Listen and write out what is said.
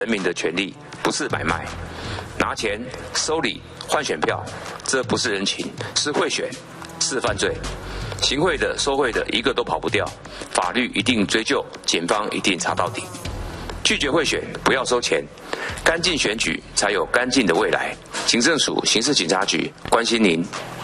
人民的权利，不是买卖。拿钱收礼换选票，这不是人情，是贿选，是犯罪。行贿的、收贿的，一个都跑不掉，法律一定追究，检方一定查到底。拒绝贿选，不要收钱，干净选举才有干净的未来。警政署刑事警察局关心您。